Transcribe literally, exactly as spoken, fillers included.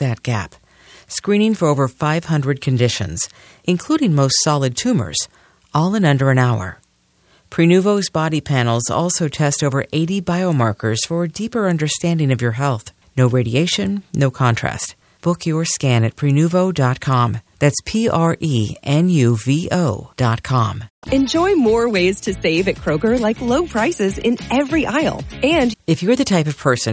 that gap. Screening for over five hundred conditions, including most solid tumors, all in under an hour. Prenuvo's body panels also test over eighty biomarkers for a deeper understanding of your health. No radiation, no contrast. Book your scan at Prenuvo dot com. That's P R E N U V O dot com. Enjoy more ways to save at Kroger, like low prices in every aisle. And if you're the type of person